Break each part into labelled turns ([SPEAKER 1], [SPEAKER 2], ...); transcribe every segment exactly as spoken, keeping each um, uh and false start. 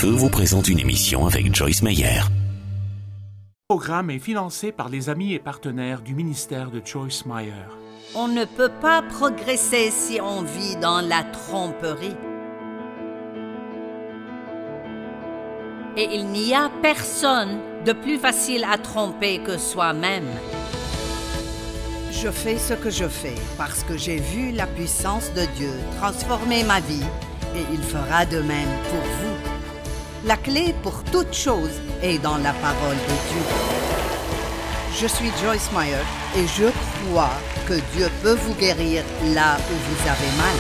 [SPEAKER 1] Feu vous présente une émission avec Joyce Meyer.
[SPEAKER 2] Le programme est financé par les amis et partenaires du ministère de Joyce Meyer.
[SPEAKER 3] On ne peut pas progresser si on vit dans la tromperie. Et il n'y a personne de plus facile à tromper que soi-même. Je fais ce que je fais parce que j'ai vu la puissance de Dieu transformer ma vie et il fera de même pour vous. La clé pour toute chose est dans la parole de Dieu. Je suis Joyce Meyer et je crois que Dieu peut vous guérir là où vous avez mal.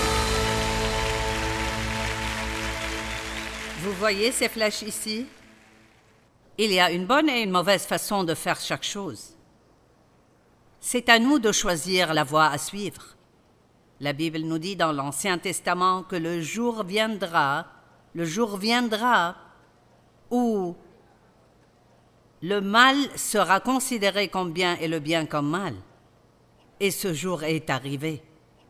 [SPEAKER 3] Vous voyez ces flèches ici? Il y a une bonne et une mauvaise façon de faire chaque chose. C'est à nous de choisir la voie à suivre. La Bible nous dit dans l'Ancien Testament que le jour viendra, le jour viendra où le mal sera considéré comme bien et le bien comme mal. Et ce jour est arrivé.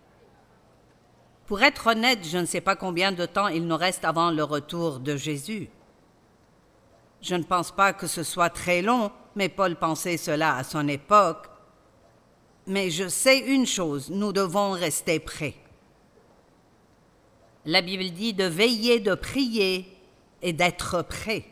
[SPEAKER 3] Pour être honnête, je ne sais pas combien de temps il nous reste avant le retour de Jésus. Je ne pense pas que ce soit très long, mais Paul pensait cela à son époque. Mais je sais une chose, nous devons rester prêts. La Bible dit de veiller, de prier et d'être prêts.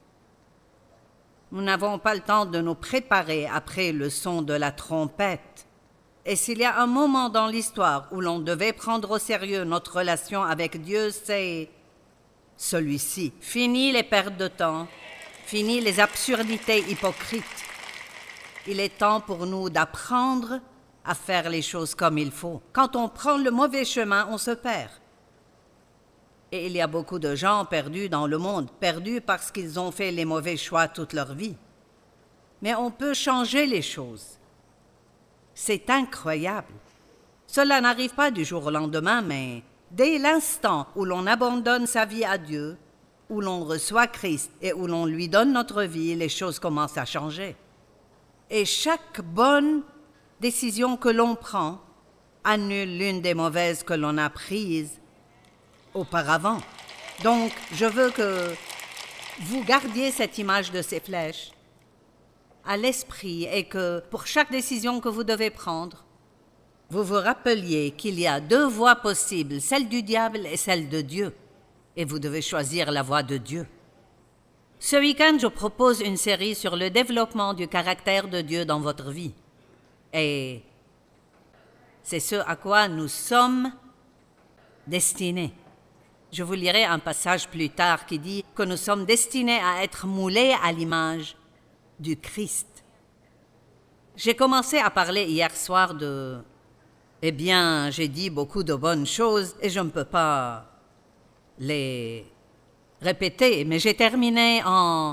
[SPEAKER 3] Nous n'avons pas le temps de nous préparer après le son de la trompette. Et s'il y a un moment dans l'histoire où l'on devait prendre au sérieux notre relation avec Dieu, c'est celui-ci. Fini les pertes de temps, fini les absurdités hypocrites. Il est temps pour nous d'apprendre à faire les choses comme il faut. Quand on prend le mauvais chemin, on se perd. Et il y a beaucoup de gens perdus dans le monde, perdus parce qu'ils ont fait les mauvais choix toute leur vie. Mais on peut changer les choses. C'est incroyable. Cela n'arrive pas du jour au lendemain, mais dès l'instant où l'on abandonne sa vie à Dieu, où l'on reçoit Christ et où l'on lui donne notre vie, les choses commencent à changer. Et chaque bonne décision que l'on prend annule l'une des mauvaises que l'on a prises auparavant. Donc, je veux que vous gardiez cette image de ces flèches à l'esprit et que pour chaque décision que vous devez prendre, vous vous rappeliez qu'il y a deux voies possibles, celle du diable et celle de Dieu, et vous devez choisir la voie de Dieu. Ce week-end, je propose une série sur le développement du caractère de Dieu dans votre vie. Et c'est ce à quoi nous sommes destinés. Je vous lirai un passage plus tard qui dit que nous sommes destinés à être moulés à l'image du Christ. J'ai commencé à parler hier soir de... Eh bien, j'ai dit beaucoup de bonnes choses et je ne peux pas les répéter, mais j'ai terminé en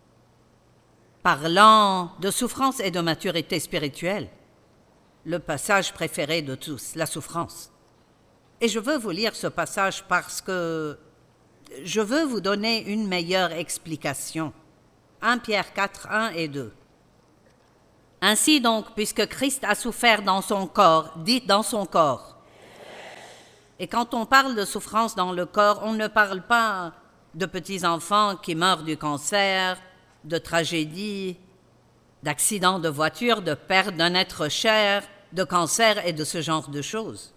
[SPEAKER 3] parlant de souffrance et de maturité spirituelle. Le passage préféré de tous, la souffrance. Et je veux vous lire ce passage parce que je veux vous donner une meilleure explication. Premier Pierre quatre, un et deux. Ainsi donc, puisque Christ a souffert dans son corps, dites dans son corps. Et quand on parle de souffrance dans le corps, on ne parle pas de petits enfants qui meurent du cancer, de tragédies, d'accidents de voiture, de perte d'un être cher, de cancer et de ce genre de choses.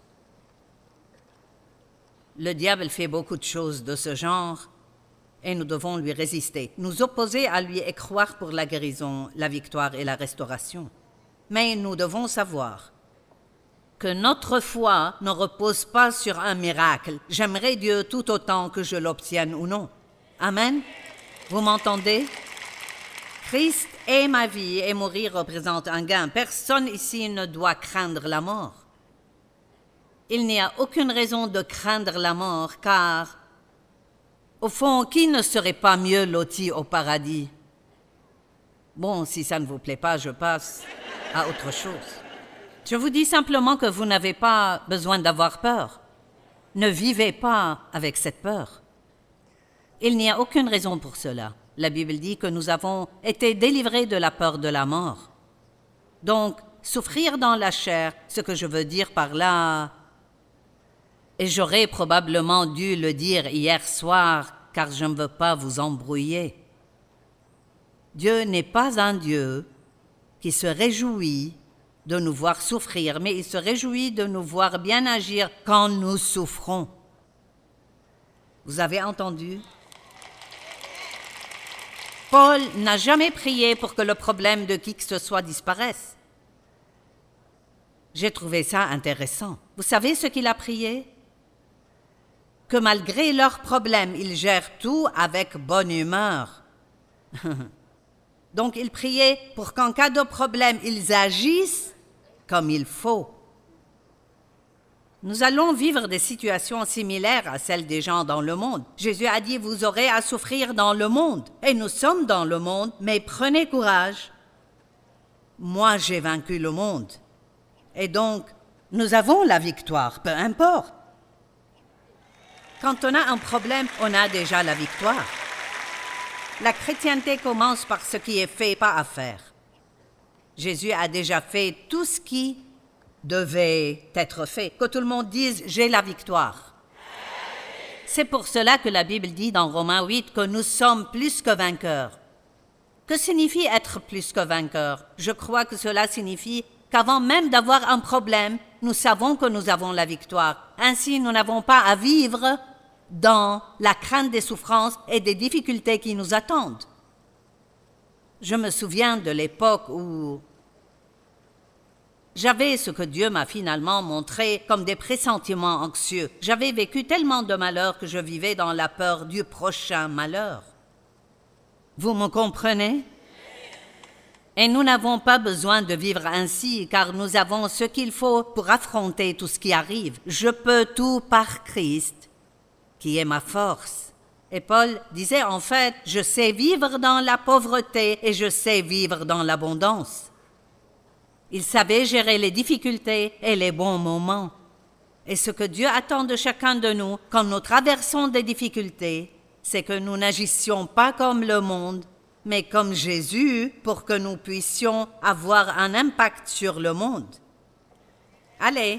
[SPEAKER 3] Le diable fait beaucoup de choses de ce genre et nous devons lui résister, nous opposer à lui et croire pour la guérison, la victoire et la restauration. Mais nous devons savoir que notre foi ne repose pas sur un miracle. J'aimerais Dieu tout autant que je l'obtienne ou non. Amen. Vous m'entendez? Christ est ma vie et mourir représente un gain. Personne ici ne doit craindre la mort. Il n'y a aucune raison de craindre la mort, car, au fond, qui ne serait pas mieux loti au paradis? Bon, si ça ne vous plaît pas, je passe à autre chose. Je vous dis simplement que vous n'avez pas besoin d'avoir peur. Ne vivez pas avec cette peur. Il n'y a aucune raison pour cela. La Bible dit que nous avons été délivrés de la peur de la mort. Donc, souffrir dans la chair, ce que je veux dire par là, et j'aurais probablement dû le dire hier soir car je ne veux pas vous embrouiller. Dieu n'est pas un Dieu qui se réjouit de nous voir souffrir, mais il se réjouit de nous voir bien agir quand nous souffrons. Vous avez entendu? Paul n'a jamais prié pour que le problème de qui que ce soit disparaisse. J'ai trouvé ça intéressant. Vous savez ce qu'il a prié? Que malgré leurs problèmes, ils gèrent tout avec bonne humeur. Donc il priait pour qu'en cas de problème, ils agissent comme il faut. Nous allons vivre des situations similaires à celles des gens dans le monde. Jésus a dit, vous aurez à souffrir dans le monde. Et nous sommes dans le monde, mais prenez courage. Moi, j'ai vaincu le monde. Et donc, nous avons la victoire, peu importe. Quand on a un problème, on a déjà la victoire. La chrétienté commence par ce qui est fait, pas à faire. Jésus a déjà fait tout ce qui devait être fait. Que tout le monde dise « j'ai la victoire ». C'est pour cela que la Bible dit dans Romains huit que nous sommes plus que vainqueurs. Que signifie être plus que vainqueurs? Je crois que cela signifie qu'avant même d'avoir un problème, nous savons que nous avons la victoire. Ainsi, nous n'avons pas à vivre dans la crainte des souffrances et des difficultés qui nous attendent. Je me souviens de l'époque où j'avais ce que Dieu m'a finalement montré comme des pressentiments anxieux. J'avais vécu tellement de malheurs que je vivais dans la peur du prochain malheur. Vous me comprenez? Et nous n'avons pas besoin de vivre ainsi, car nous avons ce qu'il faut pour affronter tout ce qui arrive. Je peux tout par Christ, qui est ma force. Et Paul disait en fait, je sais vivre dans la pauvreté et je sais vivre dans l'abondance. Il savait gérer les difficultés et les bons moments. Et ce que Dieu attend de chacun de nous quand nous traversons des difficultés, c'est que nous n'agissions pas comme le monde, mais comme Jésus, pour que nous puissions avoir un impact sur le monde. Allez.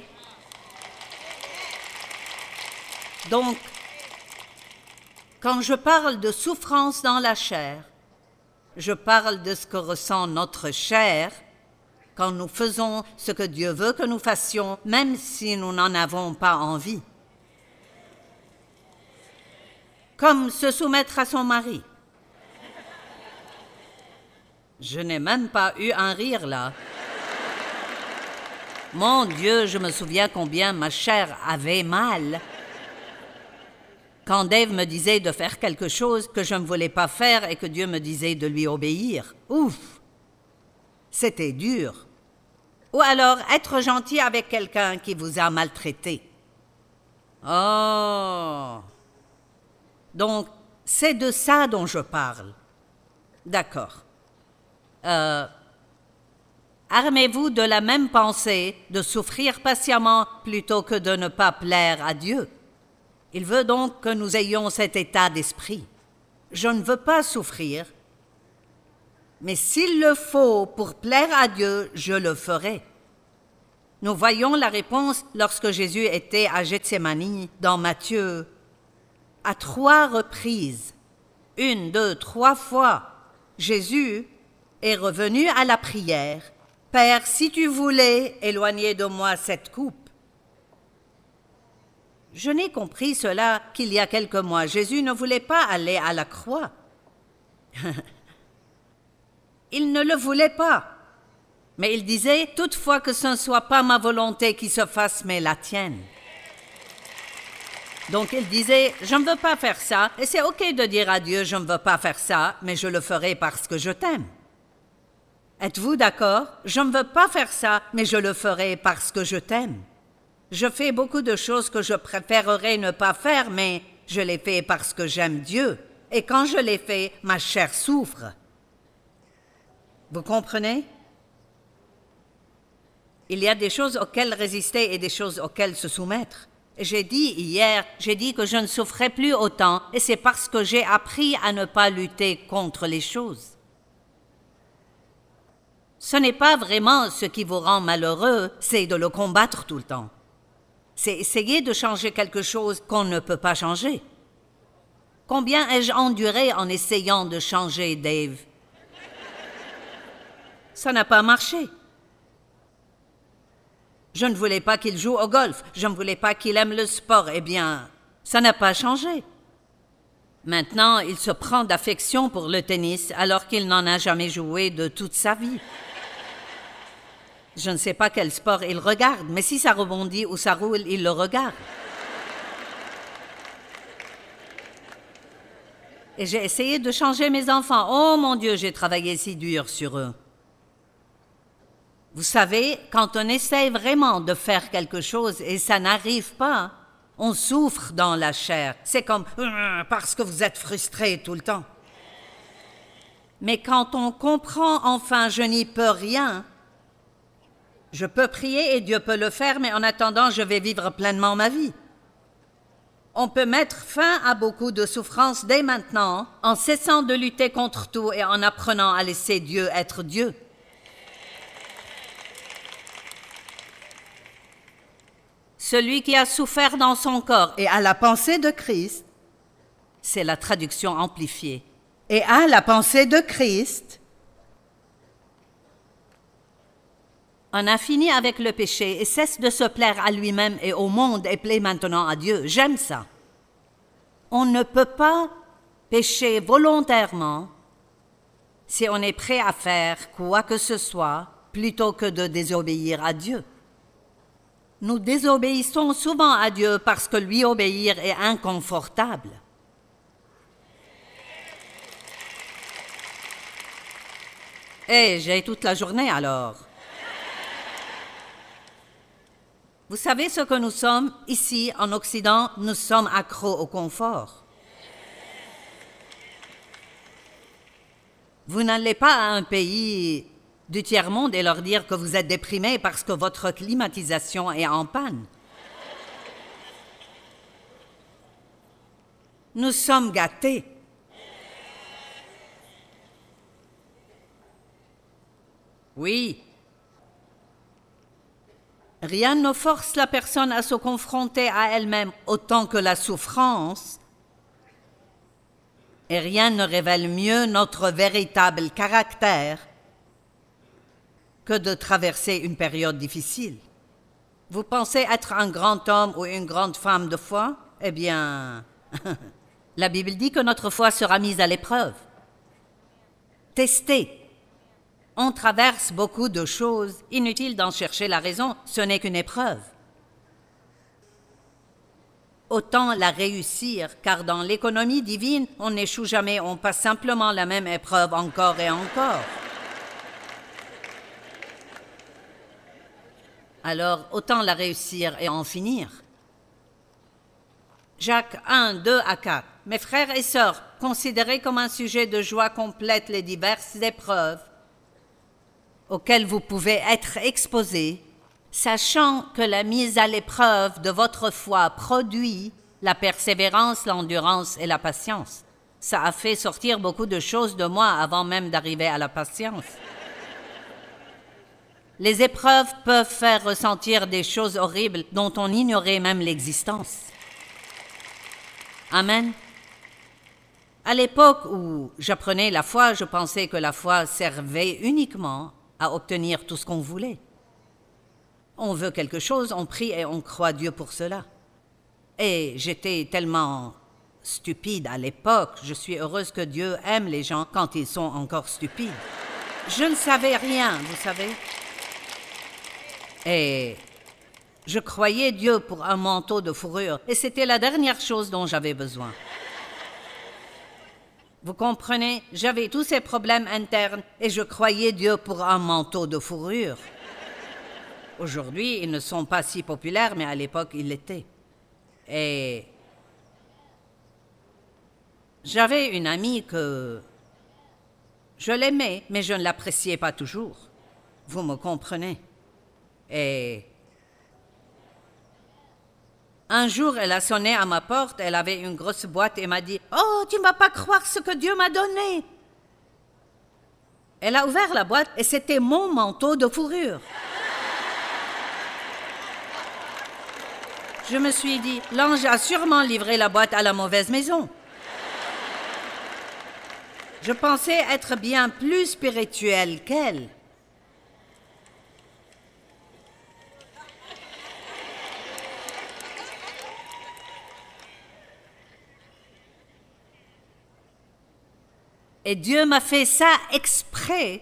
[SPEAKER 3] Donc, quand je parle de souffrance dans la chair, je parle de ce que ressent notre chair quand nous faisons ce que Dieu veut que nous fassions, même si nous n'en avons pas envie. Comme se soumettre à son mari. Je n'ai même pas eu un rire là. Mon Dieu, je me souviens combien ma chair avait mal. Quand Dave me disait de faire quelque chose que je ne voulais pas faire et que Dieu me disait de lui obéir. Ouf! C'était dur. Ou alors être gentil avec quelqu'un qui vous a maltraité. Oh! Donc, c'est de ça dont je parle. D'accord. Euh, armez-vous de la même pensée de souffrir patiemment plutôt que de ne pas plaire à Dieu. Il veut donc que nous ayons cet état d'esprit. Je ne veux pas souffrir, mais s'il le faut pour plaire à Dieu, je le ferai. Nous voyons la réponse lorsque Jésus était à Gethsémani dans Matthieu. À trois reprises, une, deux, trois fois, Jésus est revenu à la prière. « Père, si tu voulais éloigner de moi cette coupe. » Je n'ai compris cela qu'il y a quelques mois. Jésus ne voulait pas aller à la croix. Il ne le voulait pas. Mais il disait, toutefois que ce ne soit pas ma volonté qui se fasse, mais la tienne. Donc il disait, je ne veux pas faire ça, et c'est ok de dire à Dieu, je ne veux pas faire ça, mais je le ferai parce que je t'aime. Êtes-vous d'accord? Je ne veux pas faire ça, mais je le ferai parce que je t'aime. Je fais beaucoup de choses que je préférerais ne pas faire, mais je les fais parce que j'aime Dieu. Et quand je les fais, ma chair souffre. Vous comprenez? Il y a des choses auxquelles résister et des choses auxquelles se soumettre. J'ai dit hier, j'ai dit que je ne souffrais plus autant, et c'est parce que j'ai appris à ne pas lutter contre les choses. Ce n'est pas vraiment ce qui vous rend malheureux, c'est de le combattre tout le temps. C'est essayer de changer quelque chose qu'on ne peut pas changer. Combien ai-je enduré en essayant de changer Dave? Ça n'a pas marché. Je ne voulais pas qu'il joue au golf, je ne voulais pas qu'il aime le sport. Eh bien, ça n'a pas changé. Maintenant, il se prend d'affection pour le tennis alors qu'il n'en a jamais joué de toute sa vie. Je ne sais pas quel sport il regarde, mais si ça rebondit ou ça roule, il le regarde. Et j'ai essayé de changer mes enfants. Oh mon Dieu, j'ai travaillé si dur sur eux. Vous savez, quand on essaie vraiment de faire quelque chose et ça n'arrive pas, on souffre dans la chair. C'est comme euh, parce que vous êtes frustré tout le temps. Mais quand on comprend enfin, je n'y peux rien, je peux prier et Dieu peut le faire, mais en attendant, je vais vivre pleinement ma vie. On peut mettre fin à beaucoup de souffrances dès maintenant, en cessant de lutter contre tout et en apprenant à laisser Dieu être Dieu. Celui qui a souffert dans son corps et a la pensée de Christ, c'est la traduction amplifiée, et a la pensée de Christ, en a fini avec le péché et cesse de se plaire à lui-même et au monde et plaît maintenant à Dieu. J'aime ça. On ne peut pas pécher volontairement si on est prêt à faire quoi que ce soit plutôt que de désobéir à Dieu. Nous désobéissons souvent à Dieu parce que lui obéir est inconfortable. Eh, j'ai toute la journée alors. Vous savez ce que nous sommes ici en Occident? Nous sommes accros au confort. Vous n'allez pas à un pays du tiers-monde et leur dire que vous êtes déprimé parce que votre climatisation est en panne. Nous sommes gâtés. Oui. Rien ne force la personne à se confronter à elle-même autant que la souffrance, et rien ne révèle mieux notre véritable caractère que de traverser une période difficile. Vous pensez être un grand homme ou une grande femme de foi? Eh bien, la Bible dit que notre foi sera mise à l'épreuve. Testez. On traverse beaucoup de choses. Inutile d'en chercher la raison, ce n'est qu'une épreuve. Autant la réussir, car dans l'économie divine, on n'échoue jamais, on passe simplement la même épreuve encore et encore. Alors, autant la réussir et en finir. Jacques un, deux à quatre. Mes frères et sœurs, considérez comme un sujet de joie complète les diverses épreuves auxquelles vous pouvez être exposés, sachant que la mise à l'épreuve de votre foi produit la persévérance, l'endurance et la patience. Ça a fait sortir beaucoup de choses de moi avant même d'arriver à la patience. Les épreuves peuvent faire ressentir des choses horribles dont on ignorait même l'existence. Amen. À l'époque où j'apprenais la foi, je pensais que la foi servait uniquement à obtenir tout ce qu'on voulait. On veut quelque chose, on prie et on croit Dieu pour cela. Et j'étais tellement stupide à l'époque, je suis heureuse que Dieu aime les gens quand ils sont encore stupides. Je ne savais rien, vous savez. Et je croyais Dieu pour un manteau de fourrure, et c'était la dernière chose dont j'avais besoin. Vous comprenez, j'avais tous ces problèmes internes et je croyais Dieu pour un manteau de fourrure. Aujourd'hui, ils ne sont pas si populaires, mais à l'époque, ils l'étaient. Et j'avais une amie que je l'aimais, mais je ne l'appréciais pas toujours. Vous me comprenez. Et un jour, elle a sonné à ma porte, elle avait une grosse boîte et m'a dit « Oh, tu ne vas pas croire ce que Dieu m'a donné !» Elle a ouvert la boîte et c'était mon manteau de fourrure. Je me suis dit « L'ange a sûrement livré la boîte à la mauvaise maison. » Je pensais être bien plus spirituelle qu'elle. Et Dieu m'a fait ça exprès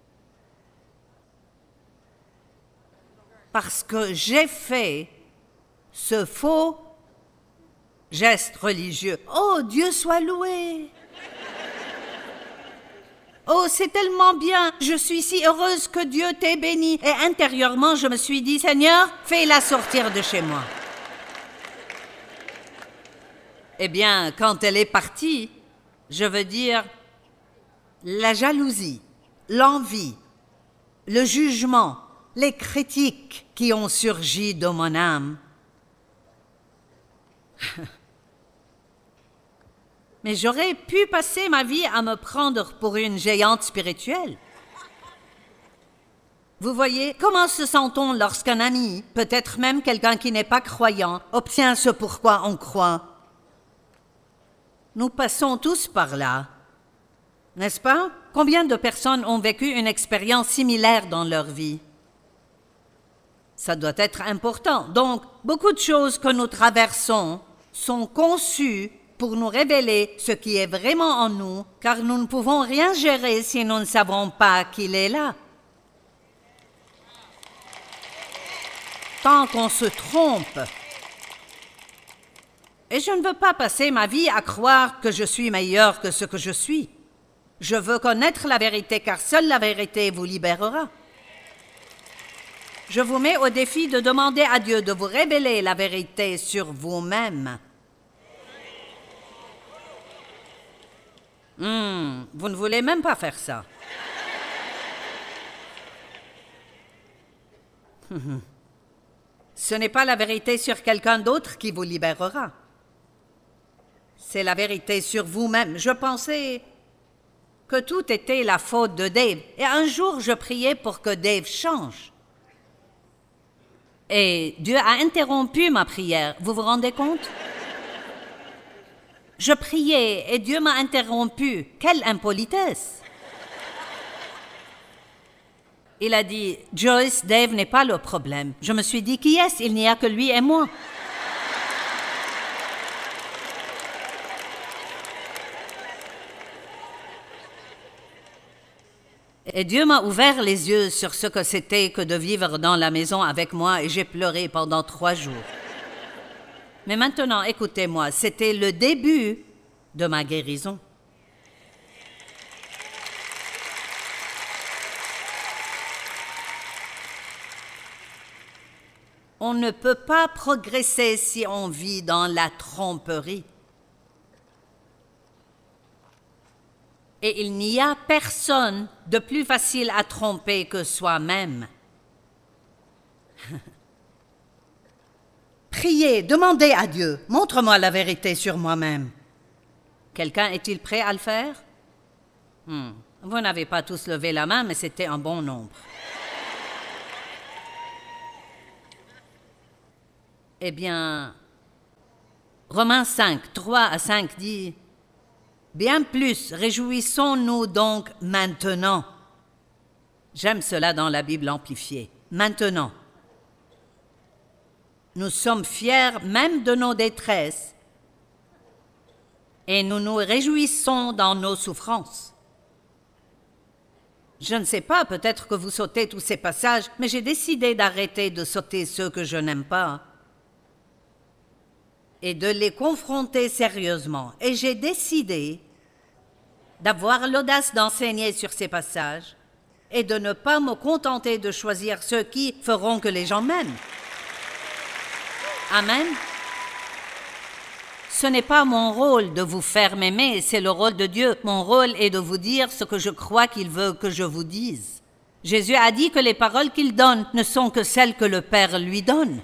[SPEAKER 3] parce que j'ai fait ce faux geste religieux. Oh, Dieu soit loué! Oh, c'est tellement bien! Je suis si heureuse que Dieu t'ait bénie. Et intérieurement, je me suis dit, Seigneur, fais-la sortir de chez moi. Eh bien, quand elle est partie, je veux dire, la jalousie, l'envie, le jugement, les critiques qui ont surgi de mon âme. Mais j'aurais pu passer ma vie à me prendre pour une géante spirituelle. Vous voyez, comment se sent-on lorsqu'un ami, peut-être même quelqu'un qui n'est pas croyant, obtient ce pourquoi on croit? Nous passons tous par là. N'est-ce pas? Combien de personnes ont vécu une expérience similaire dans leur vie? Ça doit être important. Donc, beaucoup de choses que nous traversons sont conçues pour nous révéler ce qui est vraiment en nous, car nous ne pouvons rien gérer si nous ne savons pas qu'il est là. Tant qu'on se trompe. Et je ne veux pas passer ma vie à croire que je suis meilleur que ce que je suis. Je veux connaître la vérité, car seule la vérité vous libérera. Je vous mets au défi de demander à Dieu de vous révéler la vérité sur vous-même. Hmm, vous ne voulez même pas faire ça. Ce n'est pas la vérité sur quelqu'un d'autre qui vous libérera. C'est la vérité sur vous-même. Je pensais que tout était la faute de Dave. Et un jour, je priais pour que Dave change. Et Dieu a interrompu ma prière. Vous vous rendez compte? Je priais et Dieu m'a interrompu. Quelle impolitesse! Il a dit, Joyce, Dave n'est pas le problème. Je me suis dit, qui est-ce? Il n'y a que lui et moi. Et Dieu m'a ouvert les yeux sur ce que c'était que de vivre dans la maison avec moi et j'ai pleuré pendant trois jours. Mais maintenant, écoutez-moi, c'était le début de ma guérison. On ne peut pas progresser si on vit dans la tromperie. Et il n'y a personne de plus facile à tromper que soi-même. Priez, demandez à Dieu, montre-moi la vérité sur moi-même. Quelqu'un est-il prêt à le faire? Hmm. Vous n'avez pas tous levé la main, mais c'était un bon nombre. Eh bien, Romains cinq, trois à cinq dit... Bien plus, réjouissons-nous donc maintenant. J'aime cela dans la Bible amplifiée. Maintenant. Nous sommes fiers même de nos détresses et nous nous réjouissons dans nos souffrances. Je ne sais pas, peut-être que vous sautez tous ces passages, mais j'ai décidé d'arrêter de sauter ceux que je n'aime pas et de les confronter sérieusement. Et j'ai décidé d'avoir l'audace d'enseigner sur ces passages et de ne pas me contenter de choisir ceux qui feront que les gens m'aiment. Amen. Ce n'est pas mon rôle de vous faire m'aimer, c'est le rôle de Dieu. Mon rôle est de vous dire ce que je crois qu'il veut que je vous dise. Jésus a dit que les paroles qu'il donne ne sont que celles que le Père lui donne.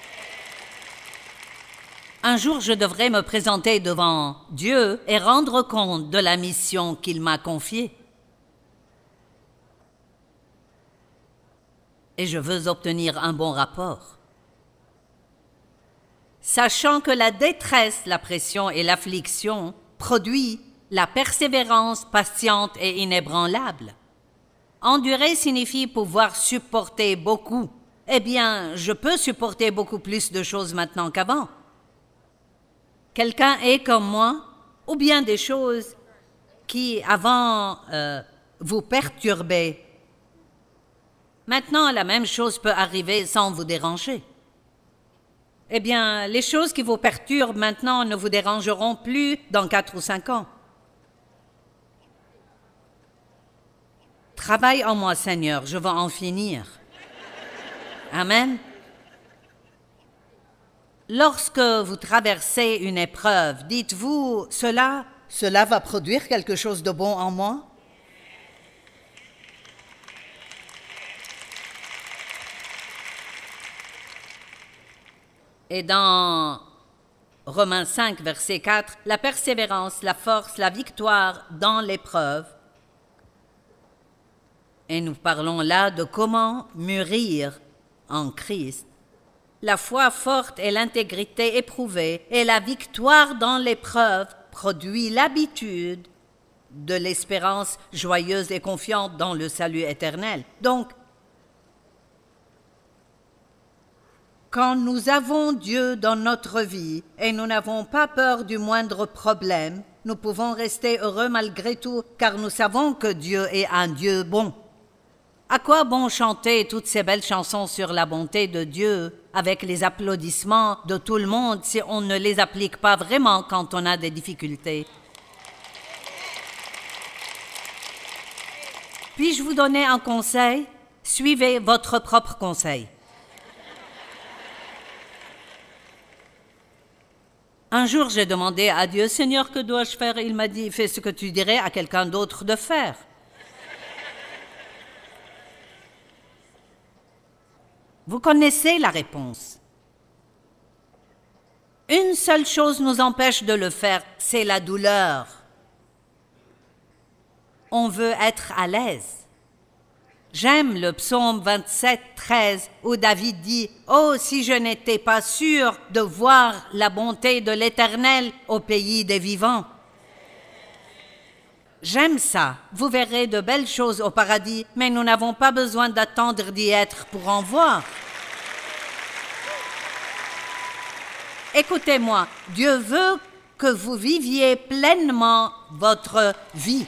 [SPEAKER 3] Un jour, je devrais me présenter devant Dieu et rendre compte de la mission qu'il m'a confiée. Et je veux obtenir un bon rapport. Sachant que la détresse, la pression et l'affliction produit la persévérance patiente et inébranlable. Endurer signifie pouvoir supporter beaucoup. Eh bien, je peux supporter beaucoup plus de choses maintenant qu'avant. Quelqu'un est comme moi, ou bien des choses qui, avant, euh, vous perturbaient. Maintenant, la même chose peut arriver sans vous déranger. Eh bien, les choses qui vous perturbent maintenant ne vous dérangeront plus dans quatre ou cinq ans. Travaille en moi, Seigneur, je veux en finir. Amen. Lorsque vous traversez une épreuve, dites-vous, cela, cela va produire quelque chose de bon en moi? Et dans Romains cinq, verset quatre, la persévérance, la force, la victoire dans l'épreuve. Et nous parlons là de comment mûrir en Christ. La foi forte et l'intégrité éprouvée et la victoire dans l'épreuve produit l'habitude de l'espérance joyeuse et confiante dans le salut éternel. Donc, quand nous avons Dieu dans notre vie et nous n'avons pas peur du moindre problème, nous pouvons rester heureux malgré tout, car nous savons que Dieu est un Dieu bon. À quoi bon chanter toutes ces belles chansons sur la bonté de Dieu avec les applaudissements de tout le monde si on ne les applique pas vraiment quand on a des difficultés? Puis-je vous donner un conseil? Suivez votre propre conseil. Un jour, j'ai demandé à Dieu, « Seigneur, que dois-je faire ?» Il m'a dit, « Fais ce que tu dirais à quelqu'un d'autre de faire. » Vous connaissez la réponse. Une seule chose nous empêche de le faire, c'est la douleur. On veut être à l'aise. J'aime le psaume vingt-sept, treize, où David dit « Oh, si je n'étais pas sûr de voir la bonté de l'Éternel au pays des vivants. » J'aime ça. Vous verrez de belles choses au paradis, mais nous n'avons pas besoin d'attendre d'y être pour en voir. Écoutez-moi, Dieu veut que vous viviez pleinement votre vie.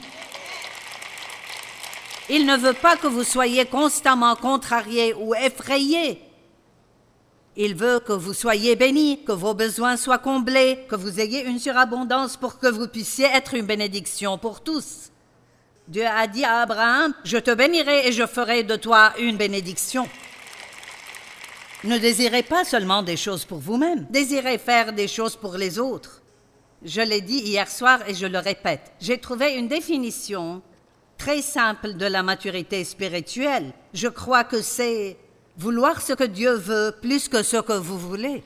[SPEAKER 3] Il ne veut pas que vous soyez constamment contrariés ou effrayés. Il veut que vous soyez bénis, que vos besoins soient comblés, que vous ayez une surabondance pour que vous puissiez être une bénédiction pour tous. Dieu a dit à Abraham, « Je te bénirai et je ferai de toi une bénédiction. » Ne désirez pas seulement des choses pour vous-même, désirez faire des choses pour les autres. Je l'ai dit hier soir et je le répète, j'ai trouvé une définition très simple de la maturité spirituelle. Je crois que c'est vouloir ce que Dieu veut plus que ce que vous voulez.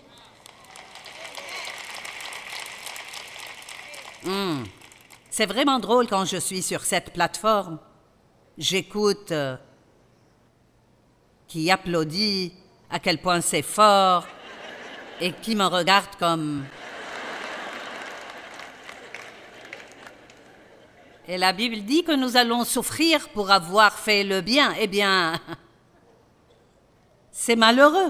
[SPEAKER 3] Hmm. C'est vraiment drôle quand je suis sur cette plateforme. J'écoute euh, qui applaudit, à quel point c'est fort, et qui me regarde comme... Et la Bible dit que nous allons souffrir pour avoir fait le bien. Eh bien, c'est malheureux.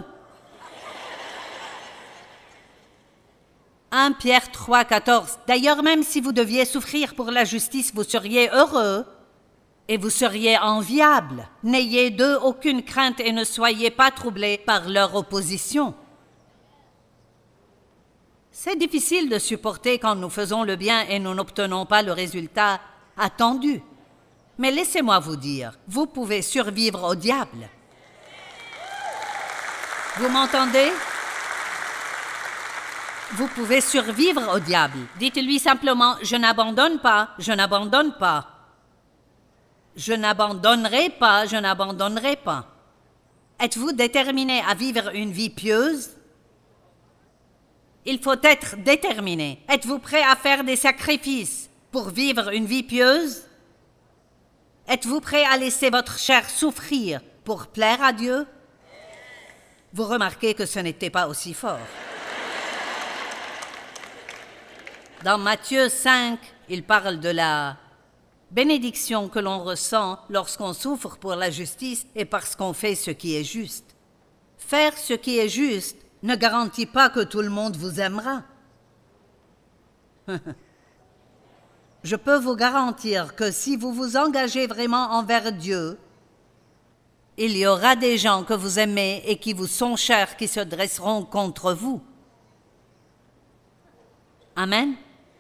[SPEAKER 3] premier Pierre trois, quatorze. D'ailleurs, même si vous deviez souffrir pour la justice, vous seriez heureux et vous seriez enviables. N'ayez d'eux aucune crainte et ne soyez pas troublés par leur opposition. C'est difficile de supporter quand nous faisons le bien et nous n'obtenons pas le résultat attendu. Mais laissez-moi vous dire, vous pouvez survivre au diable. Vous m'entendez? Vous pouvez survivre au diable. Dites-lui simplement, je n'abandonne pas, je n'abandonne pas. Je n'abandonnerai pas, je n'abandonnerai pas. Êtes-vous déterminé à vivre une vie pieuse? Il faut être déterminé. Êtes-vous prêt à faire des sacrifices pour vivre une vie pieuse? Êtes-vous prêt à laisser votre chair souffrir pour plaire à Dieu? Vous remarquez que ce n'était pas aussi fort. Dans Matthieu cinq, il parle de la bénédiction que l'on ressent lorsqu'on souffre pour la justice et parce qu'on fait ce qui est juste. Faire ce qui est juste ne garantit pas que tout le monde vous aimera. Je peux vous garantir que si vous vous engagez vraiment envers Dieu, il y aura des gens que vous aimez et qui vous sont chers qui se dresseront contre vous. Amen.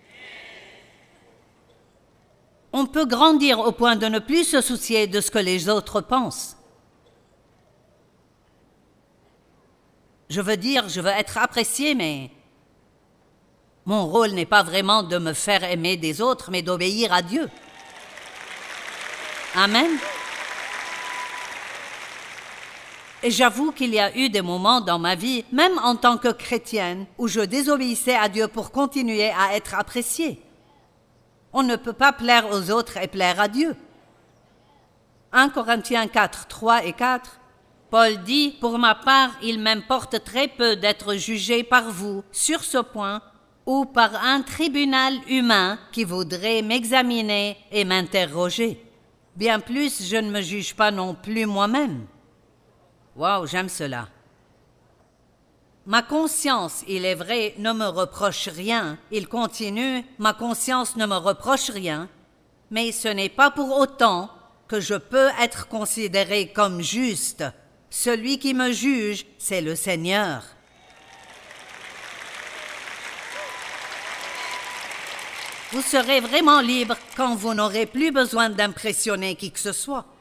[SPEAKER 3] On peut grandir au point de ne plus se soucier de ce que les autres pensent. Je veux dire, je veux être apprécié, mais mon rôle n'est pas vraiment de me faire aimer des autres, mais d'obéir à Dieu. Amen. Et j'avoue qu'il y a eu des moments dans ma vie, même en tant que chrétienne, où je désobéissais à Dieu pour continuer à être appréciée. On ne peut pas plaire aux autres et plaire à Dieu. un Corinthiens quatre, trois et quatre, Paul dit, « Pour ma part, il m'importe très peu d'être jugé par vous sur ce point ou par un tribunal humain qui voudrait m'examiner et m'interroger. Bien plus, je ne me juge pas non plus moi-même. » Waouh, j'aime cela. Ma conscience, il est vrai, ne me reproche rien. Il continue, ma conscience ne me reproche rien, mais ce n'est pas pour autant que je peux être considéré comme juste. Celui qui me juge, c'est le Seigneur. Vous serez vraiment libre quand vous n'aurez plus besoin d'impressionner qui que ce soit.